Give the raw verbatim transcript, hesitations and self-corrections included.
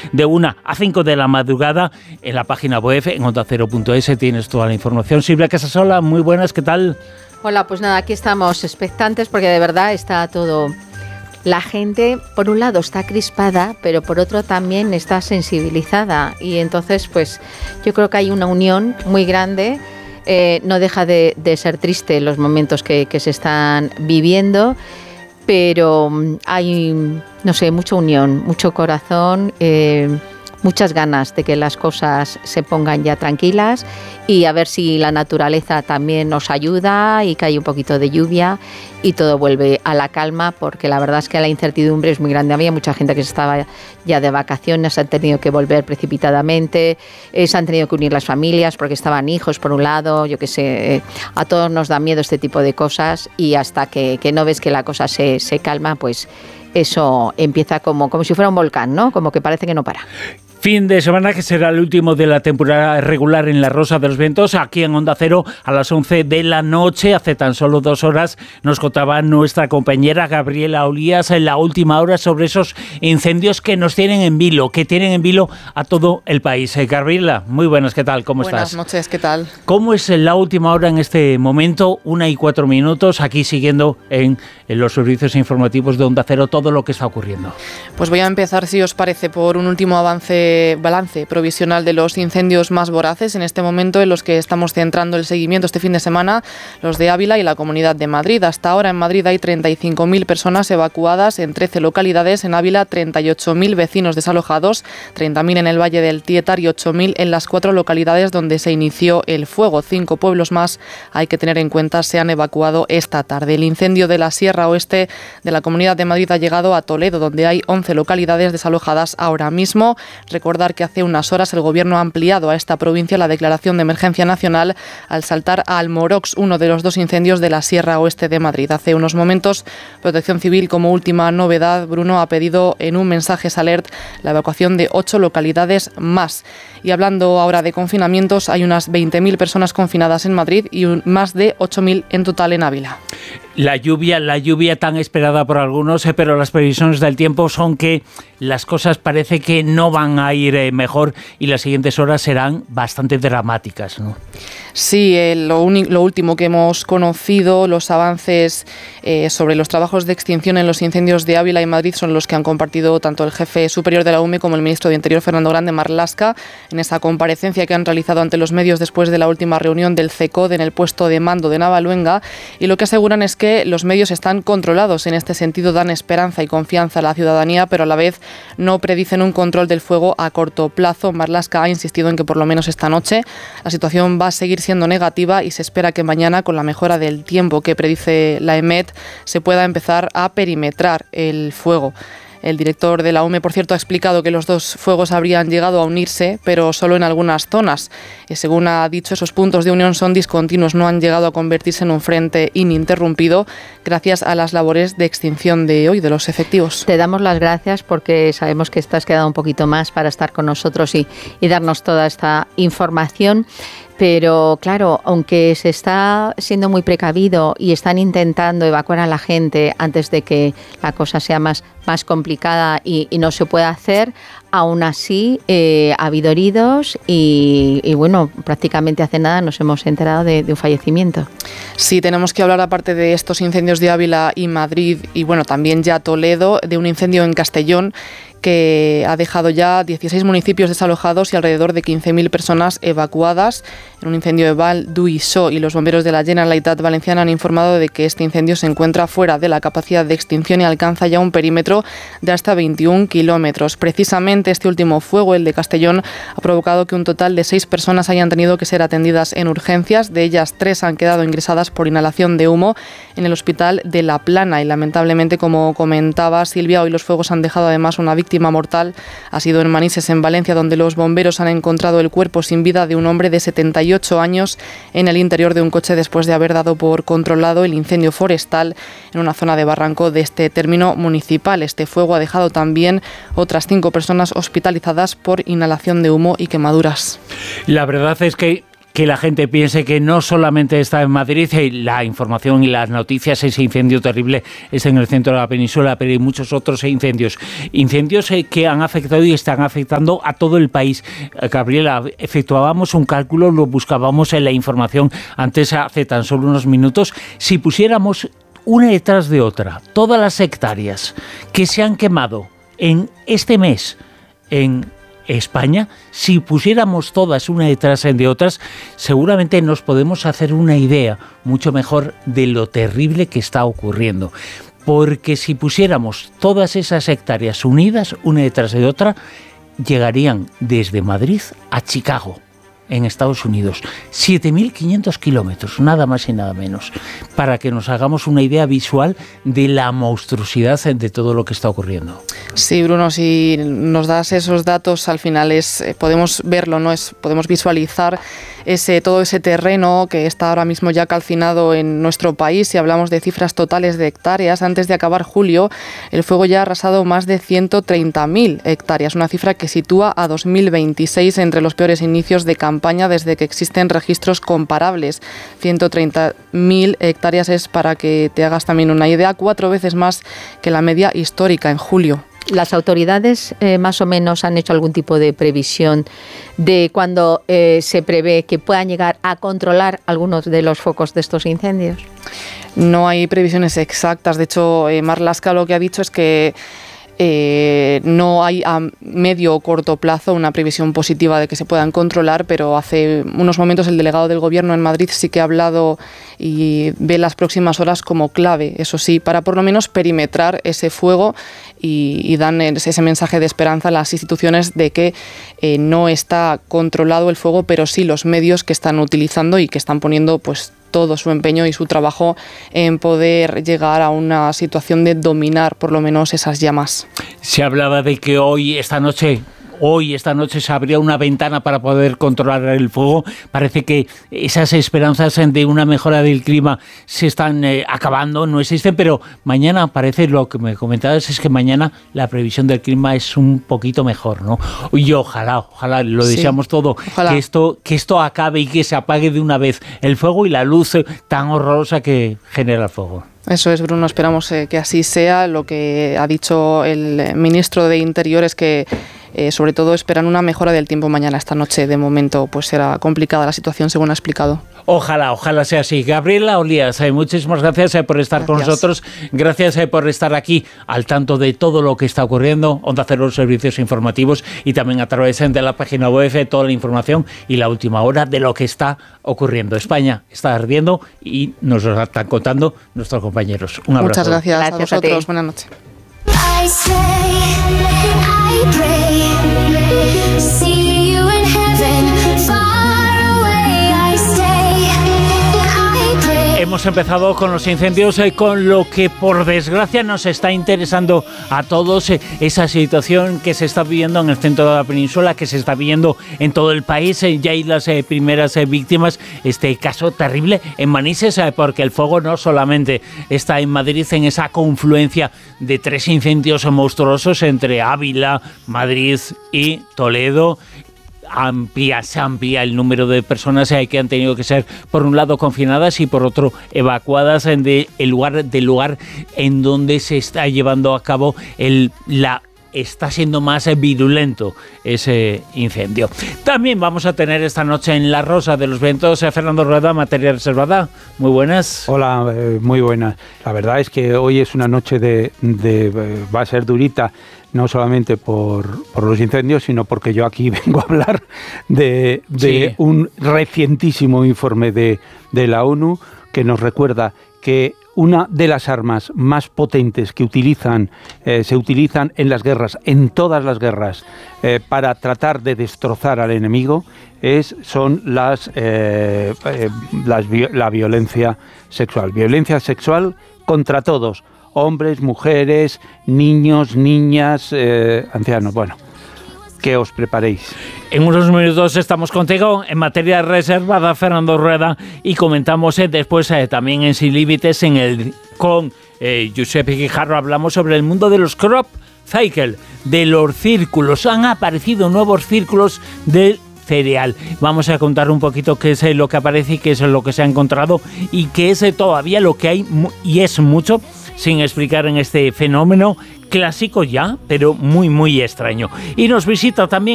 de una a cinco de la madrugada en la página web, en onda cero punto es, tienes toda la información. Silvia Casasola, muy buenas, ¿qué tal? Hola, pues nada, aquí estamos expectantes porque de verdad está todo... La gente, por un lado, está crispada, pero por otro también está sensibilizada. Y entonces, pues, yo creo que hay una unión muy grande. Eh, no deja de, de ser triste los momentos que, que se están viviendo, pero hay, no sé, mucha unión, mucho corazón, eh, muchas ganas de que las cosas se pongan ya tranquilas y a ver si la naturaleza también nos ayuda y que hay un poquito de lluvia y todo vuelve a la calma, porque la verdad es que la incertidumbre es muy grande. Había mucha gente que estaba ya de vacaciones, se han tenido que volver precipitadamente, eh, se han tenido que unir las familias porque estaban hijos por un lado, yo qué sé, eh, a todos nos da miedo este tipo de cosas y hasta que, que no ves que la cosa se, se calma, pues eso empieza como, como si fuera un volcán, ¿no? Como que parece que no para. Fin de semana que será el último de la temporada regular en la Rosa de los Vientos, aquí en Onda Cero a las once de la noche. Hace tan solo dos horas nos contaba nuestra compañera Gabriela Olías en la última hora sobre esos incendios que nos tienen en vilo, que tienen en vilo a todo el país. Eh, Gabriela, muy buenas, ¿qué tal? ¿Cómo buenas estás? Buenas noches, ¿qué tal? ¿Cómo es la última hora en este momento? Una y cuatro minutos, aquí siguiendo en, en los servicios informativos de Onda Cero todo lo que está ocurriendo. Pues voy a empezar, si os parece, por un último avance balance provisional de los incendios más voraces en este momento, en los que estamos centrando el seguimiento este fin de semana, los de Ávila y la Comunidad de Madrid. Hasta ahora en Madrid hay treinta y cinco mil personas evacuadas en trece localidades, en Ávila treinta y ocho mil vecinos desalojados, treinta mil en el Valle del Tietar y ocho mil en las cuatro localidades donde se inició el fuego. Cinco pueblos más, hay que tener en cuenta, se han evacuado esta tarde. El incendio de la Sierra Oeste de la Comunidad de Madrid ha llegado a Toledo, donde hay once localidades desalojadas ahora mismo. Recordar que hace unas horas el Gobierno ha ampliado a esta provincia la declaración de emergencia nacional al saltar a Almorox, uno de los dos incendios de la Sierra Oeste de Madrid. Hace unos momentos, Protección Civil, como última novedad, Bruno, ha pedido en un mensaje alert la evacuación de ocho localidades más. Y hablando ahora de confinamientos, hay unas veinte mil personas confinadas en Madrid y un, más de ocho mil en total en Ávila. La lluvia, la lluvia tan esperada por algunos, eh, pero las previsiones del tiempo son que las cosas parece que no van a ir eh, mejor y las siguientes horas serán bastante dramáticas, ¿no? Sí, eh, lo, uni- lo último que hemos conocido, los avances eh, sobre los trabajos de extinción en los incendios de Ávila y Madrid son los que han compartido tanto el jefe superior de la U M E como el ministro de Interior, Fernando Grande Marlaska, en esa comparecencia que han realizado ante los medios después de la última reunión del CECOD en el puesto de mando de Navaluenga, y lo que aseguran es que los medios están controlados. En este sentido dan esperanza y confianza a la ciudadanía, pero a la vez no predicen un control del fuego a corto plazo. Marlaska ha insistido en que por lo menos esta noche la situación va a seguir siendo negativa y se espera que mañana, con la mejora del tiempo que predice la EMET, se pueda empezar a perimetrar el fuego. El director de la U M E, por cierto, ha explicado que los dos fuegos habrían llegado a unirse, pero solo en algunas zonas. Y según ha dicho, esos puntos de unión son discontinuos, no han llegado a convertirse en un frente ininterrumpido gracias a las labores de extinción de hoy de los efectivos. Te damos las gracias porque sabemos que te has quedado un poquito más para estar con nosotros y, y darnos toda esta información. Pero claro, aunque se está siendo muy precavido y están intentando evacuar a la gente antes de que la cosa sea más, más complicada y, y no se pueda hacer, aún así eh, ha habido heridos y, y bueno, prácticamente hace nada nos hemos enterado de, de un fallecimiento. Sí, tenemos que hablar, aparte de estos incendios de Ávila y Madrid y bueno, también ya Toledo, de un incendio en Castellón que ha dejado ya dieciséis municipios desalojados y alrededor de quince mil personas evacuadas en un incendio de Val d'Uixó, y los bomberos de la Generalitat Valenciana han informado de que este incendio se encuentra fuera de la capacidad de extinción y alcanza ya un perímetro de hasta veintiún kilómetros. Precisamente este último fuego, el de Castellón, ha provocado que un total de seis personas hayan tenido que ser atendidas en urgencias. De ellas, tres han quedado ingresadas por inhalación de humo en el hospital de La Plana y lamentablemente, como comentaba Silvia, hoy los fuegos han dejado además una víctima mortal. Ha sido en Manises, en Valencia, donde los bomberos han encontrado el cuerpo sin vida de un hombre de setenta y ocho años en el interior de un coche después de haber dado por controlado el incendio forestal en una zona de barranco de este término municipal. Este fuego ha dejado también otras cinco personas hospitalizadas por inhalación de humo y quemaduras. La verdad es que que la gente piense que no solamente está en Madrid, y la información y las noticias, ese incendio terrible es en el centro de la península, pero hay muchos otros incendios. Incendios que han afectado y están afectando a todo el país. Gabriela, efectuábamos un cálculo, lo buscábamos en la información antes, hace tan solo unos minutos. Si pusiéramos una detrás de otra todas las hectáreas que se han quemado en este mes en España, si pusiéramos todas una detrás de otras, seguramente nos podemos hacer una idea mucho mejor de lo terrible que está ocurriendo. Porque si pusiéramos todas esas hectáreas unidas, una detrás de otra, llegarían desde Madrid a Chicago, en Estados Unidos. siete mil quinientos kilómetros, nada más y nada menos, para que nos hagamos una idea visual de la monstruosidad de todo lo que está ocurriendo. Sí, Bruno, si nos das esos datos, al final es eh, podemos verlo, ¿no? Es, podemos visualizar ese, todo ese terreno que está ahora mismo ya calcinado en nuestro país. Si hablamos de cifras totales de hectáreas, antes de acabar julio, el fuego ya ha arrasado más de ciento treinta mil hectáreas, una cifra que sitúa a dos mil veintiséis entre los peores inicios de campaña desde que existen registros comparables. ciento treinta mil hectáreas es, para que te hagas también una idea, cuatro veces más que la media histórica en julio. ¿Las autoridades eh, más o menos han hecho algún tipo de previsión de cuándo eh, se prevé que puedan llegar a controlar algunos de los focos de estos incendios? No hay previsiones exactas. De hecho, eh, Marlaska lo que ha dicho es que Eh, no hay a medio o corto plazo una previsión positiva de que se puedan controlar, pero hace unos momentos el delegado del Gobierno en Madrid sí que ha hablado y ve las próximas horas como clave, eso sí, para por lo menos perimetrar ese fuego y, y dan ese mensaje de esperanza a las instituciones de que eh, no está controlado el fuego, pero sí los medios que están utilizando y que están poniendo pues todo su empeño y su trabajo en poder llegar a una situación de dominar por lo menos esas llamas. Se hablaba de que hoy, esta noche... Hoy, esta noche, se abría una ventana para poder controlar el fuego. Parece que esas esperanzas de una mejora del clima se están eh, acabando, no existen, pero mañana parece, lo que me comentabas es que mañana la previsión del clima es un poquito mejor, ¿no? Y ojalá, ojalá, lo sí, deseamos todo, ojalá. que esto que esto acabe y que se apague de una vez el fuego y la luz tan horrorosa que genera el fuego. Eso es, Bruno, esperamos eh, que así sea. Lo que ha dicho el ministro de Interior es que Eh, sobre todo esperan una mejora del tiempo mañana. Esta noche, de momento, pues será complicada la situación, según ha explicado. Ojalá, ojalá sea así. Gabriela Olías, eh, muchísimas gracias eh, por estar gracias. con nosotros. Gracias eh, por estar aquí al tanto de todo lo que está ocurriendo. Onda Cero, los servicios informativos, y también a través de la página web eh, toda la información y la última hora de lo que está ocurriendo. España está ardiendo y nos lo están contando nuestros compañeros. Un abrazo. Muchas gracias, gracias a vosotros. A Buenas noches. I say, I pray, see you in heaven, far away, I stay, I pray. Hemos empezado con los incendios, eh, con lo que por desgracia nos está interesando a todos, eh, esa situación que se está viviendo en el centro de la península, que se está viviendo en todo el país. Eh, ya hay las eh, primeras eh, víctimas, este caso terrible en Manises, eh, porque el fuego no solamente está en Madrid, en esa confluencia de tres incendios monstruosos entre Ávila, Madrid y Toledo. Amplía, se amplía el número de personas eh, que han tenido que ser, por un lado, confinadas y por otro, evacuadas de el lugar, del lugar en donde se está llevando a cabo el, la está siendo más virulento ese incendio. También vamos a tener esta noche en La Rosa de los Vientos a Fernando Rueda, Materia Reservada. Muy buenas. Hola, eh, muy buenas. La verdad es que hoy es una noche de, de eh, va a ser durita, no solamente por, por los incendios, sino porque yo aquí vengo a hablar de, de sí. un recientísimo informe de, de la ONU que nos recuerda que una de las armas más potentes que utilizan, eh, se utilizan en las guerras, en todas las guerras, eh, para tratar de destrozar al enemigo, es, son las, eh, eh, las la violencia sexual. Violencia sexual contra todos, hombres, mujeres, niños, niñas, eh, ancianos, bueno. Que os preparéis. En unos minutos estamos contigo en Materia Reservada, Fernando Rueda, y comentamos eh, después eh, también en Sin Límites en el, con eh, Giuseppe Guijarro, hablamos sobre el mundo de los crop cycle, de los círculos. Han aparecido nuevos círculos de cereal. Vamos a contar un poquito qué es lo que aparece y qué es lo que se ha encontrado y qué es todavía lo que hay, y es mucho sin explicar en este fenómeno clásico ya, pero muy muy extraño. Y nos visita también